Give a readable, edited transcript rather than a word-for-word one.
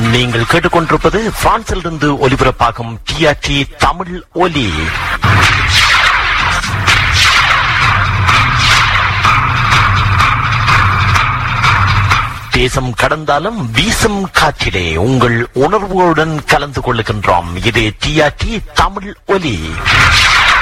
நீங்கள் கேட்டுக்கொண்டிருப்பது பிரான்சிலிருந்து ஒலிபரப்பாகும் டிஆர்டி தமிழ் ஒலி. தேசம் கடந்தாலும் வீசும் காற்றிலே உங்கள் உணர்வுகளுடன் கலந்து கொள்ளுகின்றோம். இது டிஆர்டி தமிழ் ஒலி.